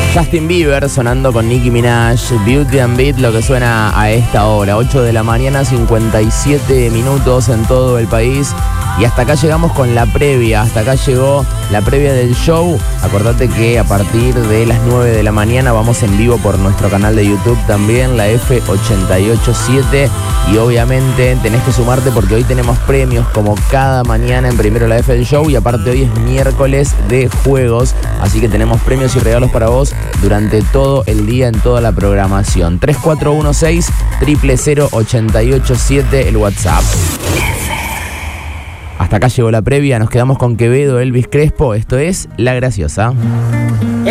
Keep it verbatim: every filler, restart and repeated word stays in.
Justin Bieber sonando con Nicki Minaj, Beauty and Beat, lo que suena a esta hora, ocho de la mañana, cincuenta y siete minutos en todo el país. Y hasta acá llegamos con la previa, hasta acá llegó la previa del show. Acordate que a partir de las nueve de la mañana vamos en vivo por nuestro canal de YouTube también, la F ochenta y ocho siete. Y obviamente tenés que sumarte porque hoy tenemos premios como cada mañana en Primero la F del Show. Y aparte hoy es miércoles de juegos, así que tenemos premios y regalos para vos durante todo el día en toda la programación. Tres cuatro uno seis, cero cero cero, ocho ocho siete el WhatsApp. Hasta acá llegó la previa, nos quedamos con Quevedo, Elvis Crespo. Esto es La Graciosa.